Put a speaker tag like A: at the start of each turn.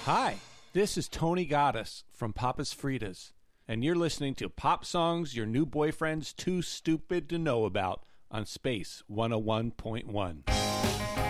A: Hi, this is Tony Goddess from Papa's Fritas, and you're listening to Pop Songs Your New Boyfriend's Too Stupid to Know About on Space 101.1.